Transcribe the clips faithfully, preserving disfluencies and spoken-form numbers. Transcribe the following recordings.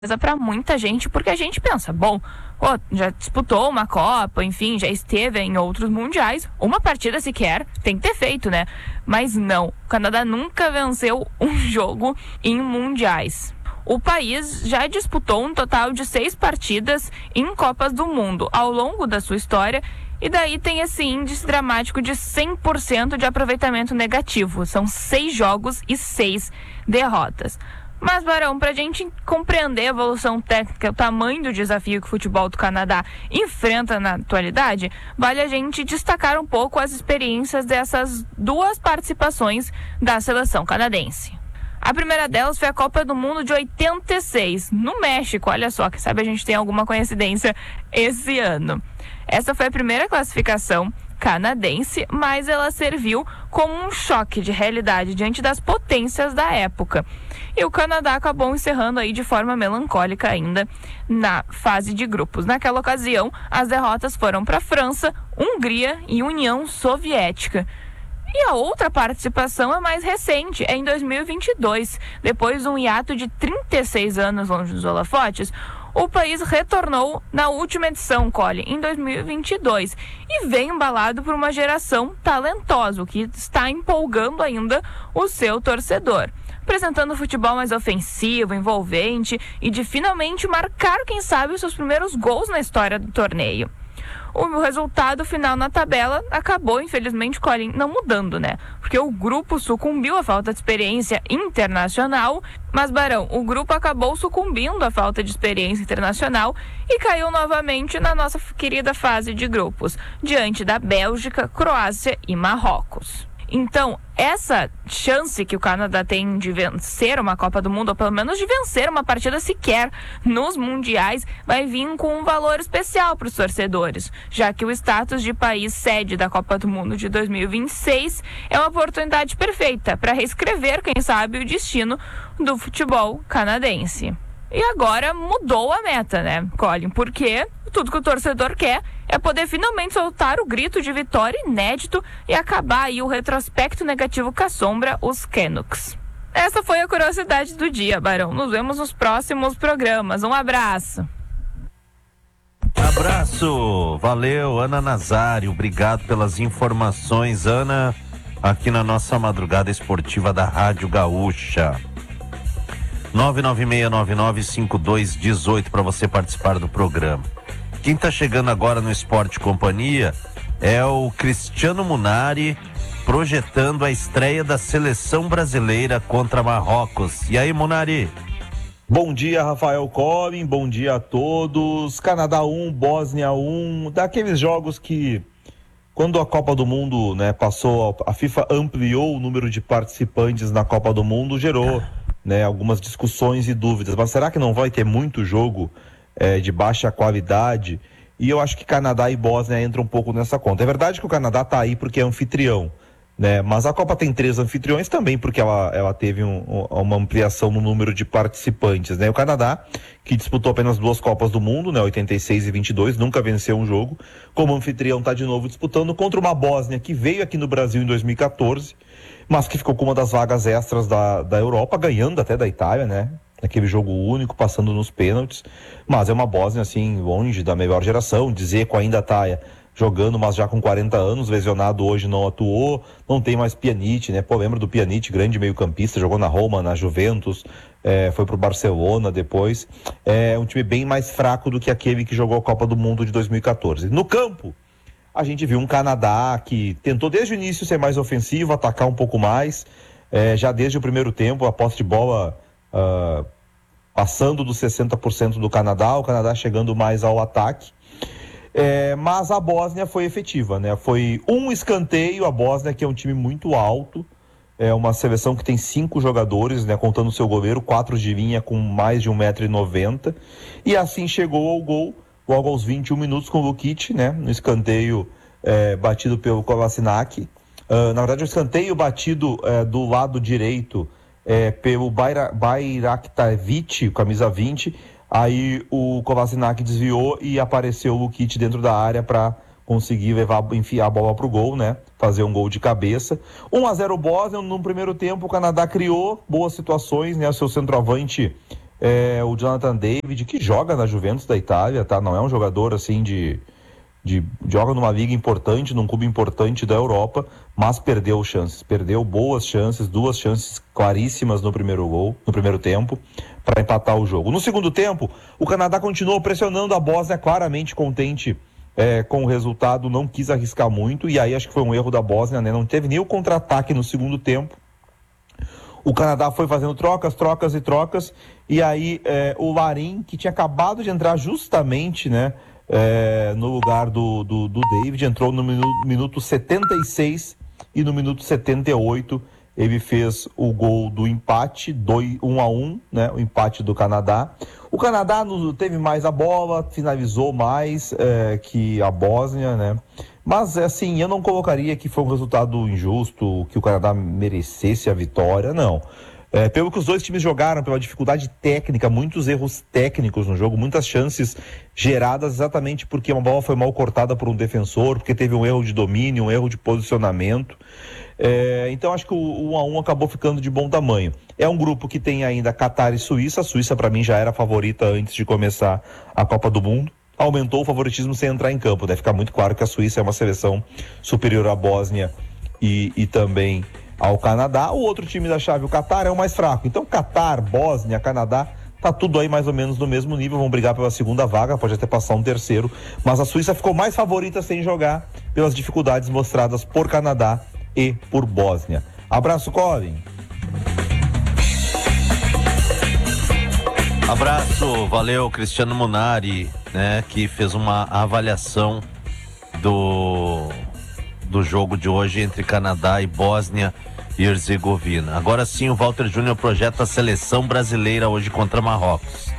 para muita gente, porque a gente pensa, bom, pô, já disputou uma Copa, enfim, já esteve em outros mundiais, uma partida sequer tem que ter feito, né? Mas não, o Canadá nunca venceu um jogo em mundiais. O país já disputou um total de seis partidas em Copas do Mundo ao longo da sua história, e daí tem esse índice dramático de cem por cento de aproveitamento negativo. São seis jogos e seis derrotas. Mas, Barão, para a gente compreender a evolução técnica, o tamanho do desafio que o futebol do Canadá enfrenta na atualidade, vale a gente destacar um pouco as experiências dessas duas participações da seleção canadense. A primeira delas foi a Copa do Mundo de oitenta e seis, no México. Olha só, quem sabe a gente tem alguma coincidência esse ano. Essa foi a primeira classificação canadense, mas ela serviu como um choque de realidade diante das potências da época. E o Canadá acabou encerrando aí de forma melancólica ainda na fase de grupos. Naquela ocasião, as derrotas foram para a França, Hungria e União Soviética. E a outra participação é mais recente, é em dois mil e vinte e dois. Depois de um hiato de trinta e seis anos longe dos holofotes, o país retornou na última edição, Colin, em dois mil e vinte e dois, e vem embalado por uma geração talentosa, o que está empolgando ainda o seu torcedor, apresentando um futebol mais ofensivo, envolvente e de finalmente marcar, quem sabe, os seus primeiros gols na história do torneio. O resultado final na tabela acabou, infelizmente, Colin, não mudando, né? Porque o grupo sucumbiu à falta de experiência internacional, mas, Barão, o grupo acabou sucumbindo à falta de experiência internacional e caiu novamente na nossa querida fase de grupos, diante da Bélgica, Croácia e Marrocos. Então, essa chance que o Canadá tem de vencer uma Copa do Mundo, ou pelo menos de vencer uma partida sequer nos mundiais, vai vir com um valor especial para os torcedores, já que o status de país sede da Copa do Mundo de dois mil e vinte e seis é uma oportunidade perfeita para reescrever, quem sabe, o destino do futebol canadense. E agora mudou a meta, né, Colin? Porque tudo que o torcedor quer é poder finalmente soltar o grito de vitória inédito e acabar aí o retrospecto negativo que assombra os Canucks. Essa foi a curiosidade do dia, Barão. Nos vemos nos próximos programas. Um abraço. Abraço. Valeu, Ana Nazário. Obrigado pelas informações, Ana, aqui na nossa madrugada esportiva da Rádio Gaúcha. nove nove seis nove nove cinco dois um oito para você participar do programa. Quem está chegando agora no Esporte Companhia é o Cristiano Munari, projetando a estreia da seleção brasileira contra Marrocos. E aí, Munari? Bom dia, Rafael Colin, bom dia a todos. Canadá um, Bósnia um, daqueles jogos que, quando a Copa do Mundo, né, passou, a FIFA ampliou o número de participantes na Copa do Mundo, gerou, né, algumas discussões e dúvidas. Mas será que não vai ter muito jogo é, de baixa qualidade? E eu acho que Canadá e Bósnia entram um pouco nessa conta. É verdade que o Canadá está aí porque é anfitrião, né? Mas a Copa tem três anfitriões também, porque ela, ela teve um, uma ampliação no número de participantes, né? O Canadá, que disputou apenas duas Copas do Mundo, né? oitenta e seis e vinte e dois, nunca venceu um jogo. Como anfitrião, está de novo disputando contra uma Bósnia que veio aqui no Brasil em dois mil e catorze, mas que ficou com uma das vagas extras da, da Europa, ganhando até da Itália, né? Aquele jogo único, passando nos pênaltis. Mas é uma Bósnia, assim, longe da melhor geração. Dzeko ainda está jogando, mas já com quarenta anos, lesionado hoje, não atuou. Não tem mais Pjanic, né? Pô, lembra do Pjanic, grande meio-campista, jogou na Roma, na Juventus, é, foi pro Barcelona depois. É um time bem mais fraco do que aquele que jogou a Copa do Mundo de dois mil e catorze. No campo, a gente viu um Canadá que tentou desde o início ser mais ofensivo, atacar um pouco mais. É, já desde o primeiro tempo, a posse de bola uh, passando dos sessenta por cento do Canadá, o Canadá chegando mais ao ataque. É, mas a Bósnia foi efetiva, né? Foi um escanteio, a Bósnia, que é um time muito alto, é uma seleção que tem cinco jogadores, né? Contando o seu goleiro, quatro de linha com mais de um metro e noventa, e assim chegou ao gol, logo aos vinte e um minutos com o Lukic, né? No escanteio é, batido pelo Kolasinac. Uh, na verdade, o escanteio batido é, do lado direito é, pelo Bayra, Bayraktarevic, camisa vinte. Aí o Kolasinac desviou e apareceu o Lukic dentro da área para conseguir levar, enfiar a bola pro gol, né? Fazer um gol de cabeça. um a zero Bósnia. No primeiro tempo o Canadá criou boas situações, né? O seu centroavante É, o Jonathan David, que joga na Juventus da Itália, tá? Não é um jogador assim de, de... joga numa liga importante, num clube importante da Europa, mas perdeu chances. Perdeu boas chances, duas chances claríssimas no primeiro gol, no primeiro tempo, para empatar o jogo. No segundo tempo, o Canadá continuou pressionando a Bósnia, claramente contente é, com o resultado, não quis arriscar muito, e aí acho que foi um erro da Bósnia, né? Não teve nem o contra-ataque no segundo tempo. O Canadá foi fazendo trocas, trocas e trocas, e aí é, o Larin, que tinha acabado de entrar justamente, né, é, no lugar do, do, do David, entrou no minuto, minuto setenta e seis e no minuto setenta e oito ele fez o gol do empate, um a um, né, o empate do Canadá. O Canadá no, teve mais a bola, finalizou mais é, que a Bósnia, né? Mas, assim, eu não colocaria que foi um resultado injusto, que o Canadá merecesse a vitória, não. É, pelo que os dois times jogaram, pela dificuldade técnica, muitos erros técnicos no jogo, muitas chances geradas exatamente porque uma bola foi mal cortada por um defensor, porque teve um erro de domínio, um erro de posicionamento. É, então, acho que o um a um acabou ficando de bom tamanho. É um grupo que tem ainda Catar e Suíça. A Suíça, para mim, já era a favorita antes de começar a Copa do Mundo. Aumentou o favoritismo sem entrar em campo. Deve ficar muito claro que a Suíça é uma seleção superior à Bósnia e, e também ao Canadá. O outro time da chave, o Catar, é o mais fraco. Então, Catar, Bósnia, Canadá, tá tudo aí mais ou menos no mesmo nível. Vão brigar pela segunda vaga, pode até passar um terceiro. Mas a Suíça ficou mais favorita sem jogar pelas dificuldades mostradas por Canadá e por Bósnia. Abraço, Colin. Abraço, valeu, Cristiano Munari, né, que fez uma avaliação do, do jogo de hoje entre Canadá e Bósnia e Herzegovina. Agora sim, o Walter Júnior projeta a seleção brasileira hoje contra Marrocos.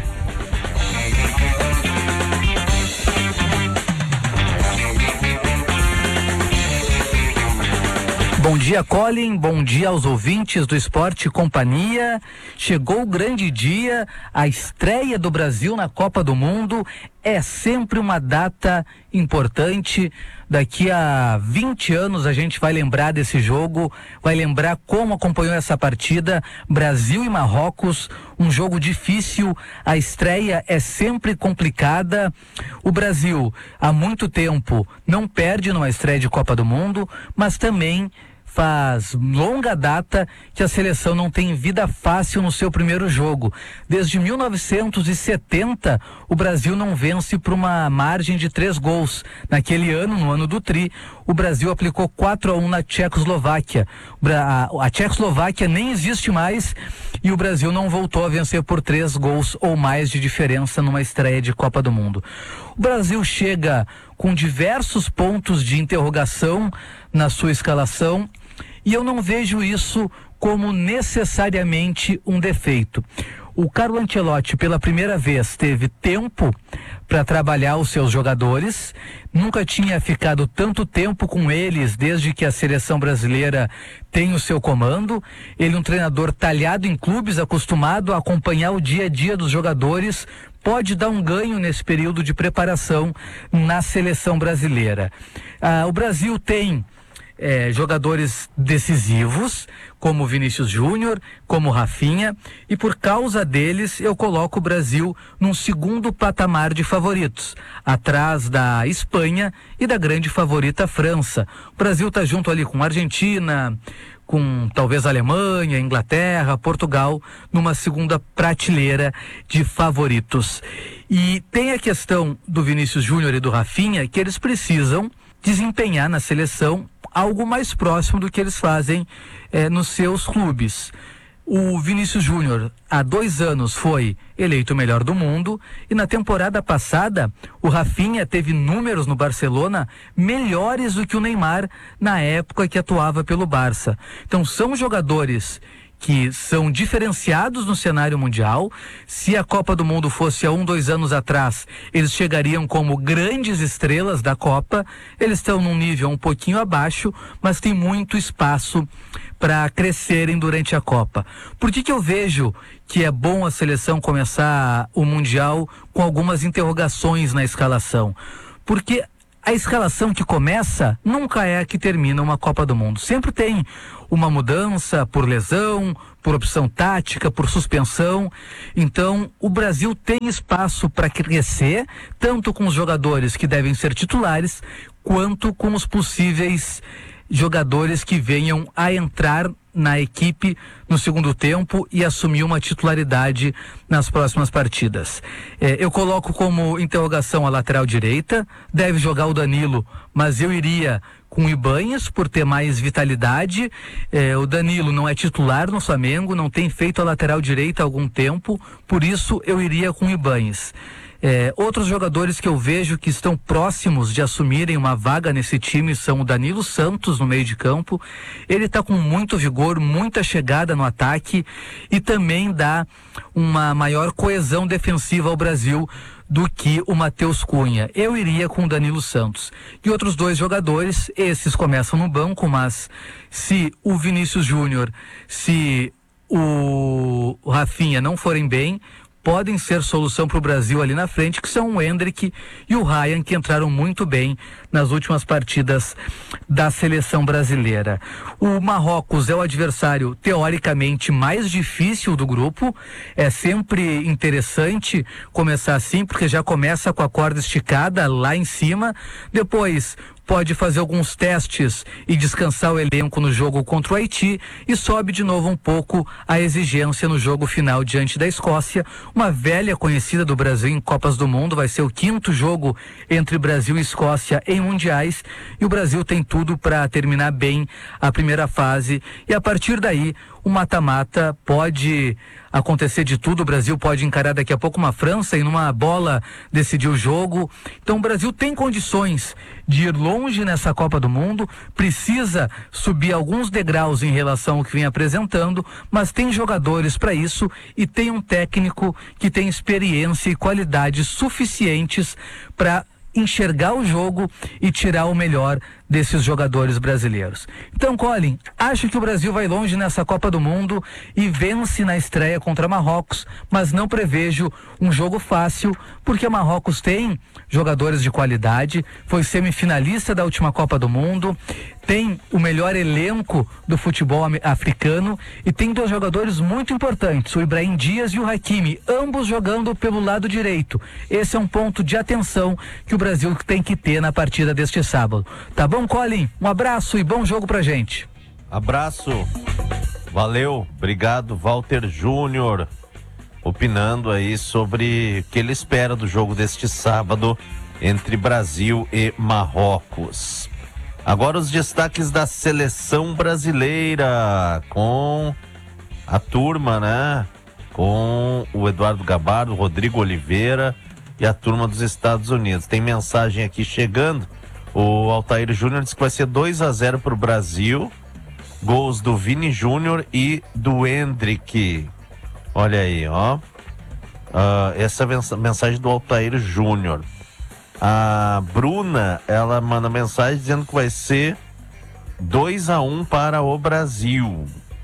Bom dia, Colin, bom dia aos ouvintes do Esporte e Companhia. Chegou o grande dia, a estreia do Brasil na Copa do Mundo. É sempre uma data importante. Daqui a vinte anos a gente vai lembrar desse jogo, vai lembrar como acompanhou essa partida. Brasil e Marrocos, um jogo difícil, a estreia é sempre complicada. O Brasil, há muito tempo, não perde numa estreia de Copa do Mundo, mas também faz longa data que a seleção não tem vida fácil no seu primeiro jogo. Desde mil novecentos e setenta, o Brasil não vence por uma margem de três gols. Naquele ano, no ano do Tri, o Brasil aplicou quatro a um na Tchecoslováquia. A Tchecoslováquia nem existe mais e o Brasil não voltou a vencer por três gols ou mais de diferença numa estreia de Copa do Mundo. O Brasil chega com diversos pontos de interrogação na sua escalação e eu não vejo isso como necessariamente um defeito. O Carlo Ancelotti, pela primeira vez, teve tempo para trabalhar os seus jogadores, nunca tinha ficado tanto tempo com eles desde que a seleção brasileira tem o seu comando. Ele é um treinador talhado em clubes, acostumado a acompanhar o dia a dia dos jogadores, pode dar um ganho nesse período de preparação na seleção brasileira. Ah, o Brasil tem É, jogadores decisivos, como Vinícius Júnior, como Rafinha, e por causa deles eu coloco o Brasil num segundo patamar de favoritos, atrás da Espanha e da grande favorita França. O Brasil está junto ali com a Argentina, com talvez a Alemanha, Inglaterra, Portugal, numa segunda prateleira de favoritos. E tem a questão do Vinícius Júnior e do Rafinha, que eles precisam desempenhar na seleção algo mais próximo do que eles fazem eh, nos seus clubes. O Vinícius Júnior, há dois anos, foi eleito o melhor do mundo e na temporada passada o Rafinha teve números no Barcelona melhores do que o Neymar na época que atuava pelo Barça. Então são jogadores que são diferenciados no cenário mundial. Se a Copa do Mundo fosse há um, dois anos atrás, eles chegariam como grandes estrelas da Copa. Eles estão num nível um pouquinho abaixo, mas tem muito espaço para crescerem durante a Copa. Por que que eu vejo que é bom a seleção começar o Mundial com algumas interrogações na escalação? Porque a escalação que começa nunca é a que termina uma Copa do Mundo. Sempre tem uma mudança por lesão, por opção tática, por suspensão. Então, o Brasil tem espaço para crescer, tanto com os jogadores que devem ser titulares, quanto com os possíveis jogadores que venham a entrar na equipe no segundo tempo e assumir uma titularidade nas próximas partidas. É, eu coloco como interrogação a lateral direita, deve jogar o Danilo, mas eu iria com o Ibanhas por ter mais vitalidade. É, o Danilo não é titular no Flamengo, não tem feito a lateral direita há algum tempo, por isso eu iria com o Ibanhas. É, outros jogadores que eu vejo que estão próximos de assumirem uma vaga nesse time são o Danilo Santos no meio de campo. Ele está com muito vigor, muita chegada no ataque e também dá uma maior coesão defensiva ao Brasil do que o Matheus Cunha. Eu iria com o Danilo Santos. E outros dois jogadores, esses começam no banco, mas se o Vinícius Júnior, se o Rafinha não forem bem, podem ser solução para o Brasil ali na frente, que são o Endrick e o Ryan, que entraram muito bem nas últimas partidas da seleção brasileira. O Marrocos é o adversário teoricamente mais difícil do grupo. É sempre interessante começar assim, porque já começa com a corda esticada lá em cima, depois pode fazer alguns testes e descansar o elenco no jogo contra o Haiti e sobe de novo um pouco a exigência no jogo final diante da Escócia, uma velha conhecida do Brasil em Copas do Mundo. Vai ser o quinto jogo entre Brasil e Escócia em mundiais e o Brasil tem tudo para terminar bem a primeira fase e a partir daí o mata-mata pode acontecer de tudo. O Brasil pode encarar daqui a pouco uma França e numa bola decidir o jogo. Então o Brasil tem condições de ir longe nessa Copa do Mundo, precisa subir alguns degraus em relação ao que vem apresentando, mas tem jogadores para isso e tem um técnico que tem experiência e qualidades suficientes para enxergar o jogo e tirar o melhor desses jogadores brasileiros. Então, Colin, acho que o Brasil vai longe nessa Copa do Mundo e vence na estreia contra Marrocos, mas não prevejo um jogo fácil, porque Marrocos tem jogadores de qualidade, foi semifinalista da última Copa do Mundo, tem o melhor elenco do futebol africano e tem dois jogadores muito importantes, o Ibrahim Dias e o Hakimi, ambos jogando pelo lado direito. Esse é um ponto de atenção que o Brasil tem que ter na partida deste sábado. Tá bom, Colin? Um abraço e bom jogo pra gente. Abraço. Valeu. Obrigado, Walter Júnior, opinando aí sobre o que ele espera do jogo deste sábado entre Brasil e Marrocos. Agora os destaques da seleção brasileira com a turma, né? Com o Eduardo Gabardo, o Rodrigo Oliveira e a turma dos Estados Unidos. Tem mensagem aqui chegando. O Altair Júnior disse que vai ser dois a zero pro Brasil. Gols do Vini Júnior e do Endrick. Olha aí, ó. Uh, essa é a mensagem do Altair Júnior. A Bruna, ela manda mensagem dizendo que vai ser dois a um para o Brasil.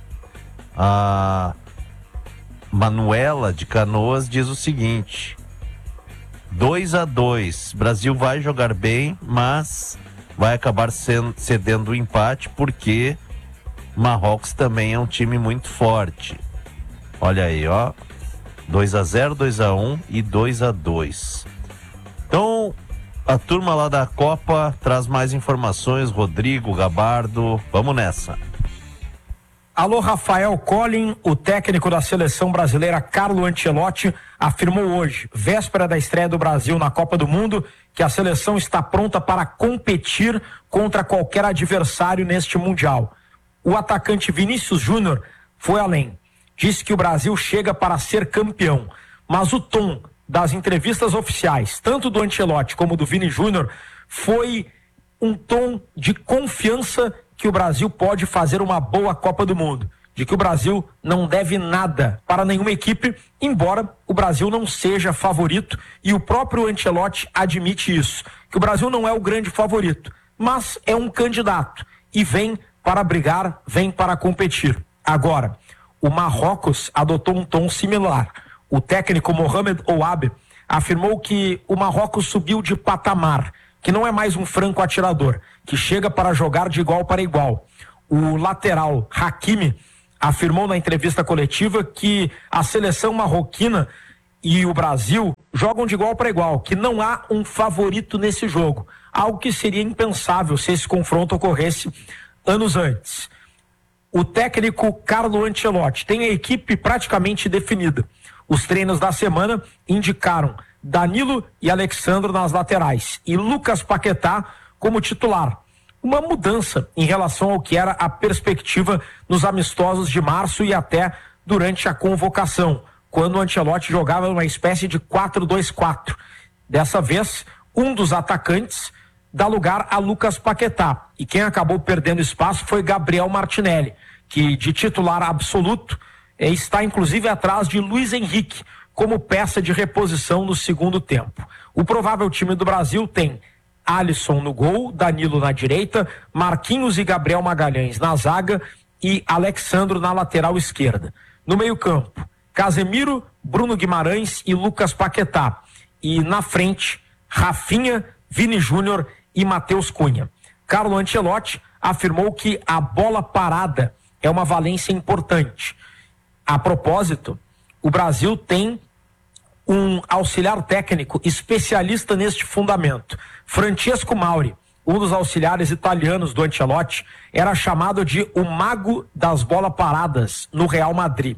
A Manuela de Canoas diz o seguinte: dois a dois, Brasil vai jogar bem, mas vai acabar cedendo o empate porque Marrocos também é um time muito forte. Olha aí, ó, dois a zero, dois a um e dois a dois. Então, a turma lá da Copa traz mais informações. Rodrigo, Gabardo, vamos nessa. Alô, Rafael Colin, o técnico da seleção brasileira Carlo Ancelotti afirmou hoje, véspera da estreia do Brasil na Copa do Mundo, que a seleção está pronta para competir contra qualquer adversário neste Mundial. O atacante Vinícius Júnior foi além, disse que o Brasil chega para ser campeão, mas o tom das entrevistas oficiais, tanto do Ancelotti como do Vini Júnior, foi um tom de confiança que o Brasil pode fazer uma boa Copa do Mundo, de que o Brasil não deve nada para nenhuma equipe, embora o Brasil não seja favorito, e o próprio Ancelotti admite isso, que o Brasil não é o grande favorito, mas é um candidato e vem para brigar, vem para competir. Agora, o Marrocos adotou um tom similar. O técnico Mohamed Ouabe afirmou que o Marrocos subiu de patamar, que não é mais um franco atirador, que chega para jogar de igual para igual. O lateral Hakimi afirmou na entrevista coletiva que a seleção marroquina e o Brasil jogam de igual para igual, que não há um favorito nesse jogo, algo que seria impensável se esse confronto ocorresse anos antes. O técnico Carlo Ancelotti tem a equipe praticamente definida. Os treinos da semana indicaram Danilo e Alexandro nas laterais e Lucas Paquetá como titular. Uma mudança em relação ao que era a perspectiva nos amistosos de março e até durante a convocação, quando o Ancelotti jogava uma espécie de quatro dois quatro. Dessa vez, um dos atacantes dá lugar a Lucas Paquetá, e quem acabou perdendo espaço foi Gabriel Martinelli, que de titular absoluto eh, está inclusive atrás de Luiz Henrique como peça de reposição no segundo tempo. O provável time do Brasil tem Alisson no gol, Danilo na direita, Marquinhos e Gabriel Magalhães na zaga e Alexandro na lateral esquerda. No meio-campo, Casemiro, Bruno Guimarães e Lucas Paquetá. E na frente, Rafinha, Vini Júnior e Matheus Cunha. Carlo Ancelotti afirmou que a bola parada é uma valência importante. A propósito, o Brasil tem um auxiliar técnico especialista neste fundamento. Francesco Mauri, um dos auxiliares italianos do Ancelotti, era chamado de o mago das bolas paradas no Real Madrid.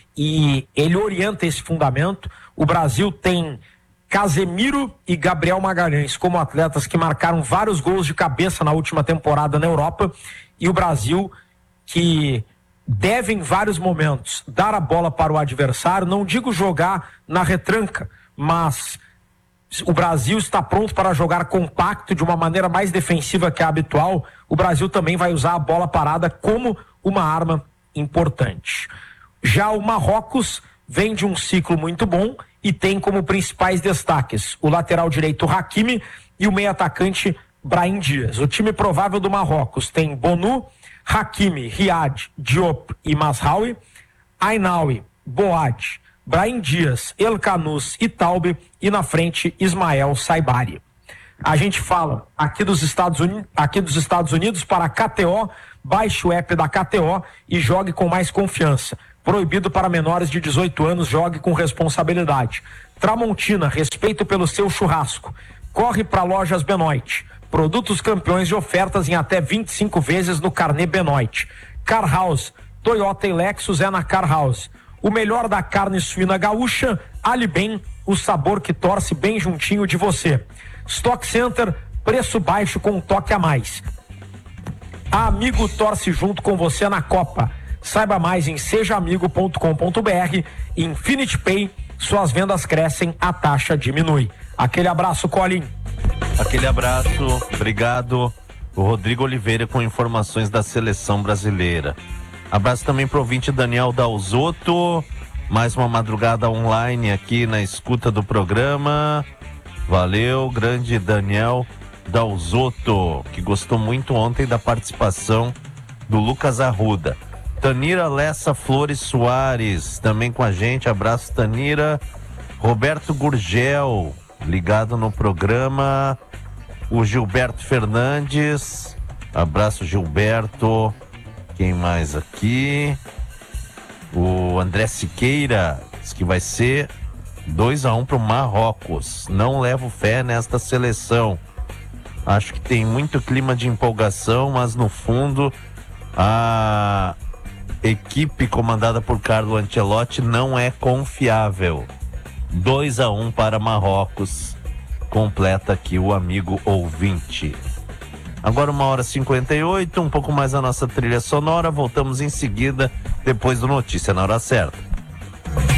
E ele orienta esse fundamento. O Brasil tem Casemiro e Gabriel Magalhães como atletas que marcaram vários gols de cabeça na última temporada na Europa, e o Brasil que deve em vários momentos dar a bola para o adversário, não digo jogar na retranca, mas o Brasil está pronto para jogar compacto de uma maneira mais defensiva que a habitual. O Brasil também vai usar a bola parada como uma arma importante. Já o Marrocos vem de um ciclo muito bom e tem como principais destaques o lateral direito Hakimi e o meio-atacante Brahim Dias. O time provável do Marrocos tem Bonu, Hakimi, Riad, Diop e Mazraoui, Ainaoui, Boad, Brahim Dias, El Kanous e Taube, e na frente Ismael Saibari. A gente fala aqui dos Estados Unidos, aqui dos Estados Unidos para a K T O, baixe o app da K T O e jogue com mais confiança. Proibido para menores de dezoito anos, jogue com responsabilidade. Tramontina, respeito pelo seu churrasco. Corre para Lojas Benoit. Produtos campeões de ofertas em até vinte e cinco vezes no carnê Benoit. Car House, Toyota e Lexus é na Car House. O melhor da carne suína gaúcha, Ali Bem, o sabor que torce bem juntinho de você. Stock Center, preço baixo com um toque a mais. A Amigo torce junto com você na Copa. Saiba mais em seja amigo ponto com ponto b r. Infinity Pay, suas vendas crescem, a taxa diminui. Aquele abraço, Colin. Aquele abraço, obrigado. O Rodrigo Oliveira com informações da seleção brasileira. Abraço também pro ouvinte Daniel Dalzotto. Mais uma madrugada online aqui na escuta do programa. Valeu, grande Daniel Dalzotto, que gostou muito ontem da participação do Lucas Arruda. Tanira Lessa Flores Soares, também com a gente. Abraço, Tanira. Roberto Gurgel, ligado no programa. O Gilberto Fernandes. Abraço, Gilberto. Quem mais aqui? O André Siqueira, diz que vai ser dois a um pro Marrocos. Não levo fé nesta seleção. Acho que tem muito clima de empolgação, mas no fundo a equipe comandada por Carlo Ancelotti não é confiável. dois a um para Marrocos. Completa aqui o amigo ouvinte. Agora uma hora e cinquenta e oito, um pouco mais a nossa trilha sonora. Voltamos em seguida, depois do Notícia na Hora Certa.